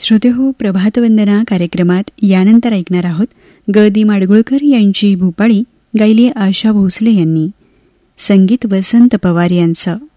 श्रोतेहो, प्रभातवंदना कार्यक्रमात यानंतर ऐकणार आहोत ग दी माडगुळकर यांची भूपाळी गायली आशा भोसले यांनी. संगीत वसंत पवार यांचं.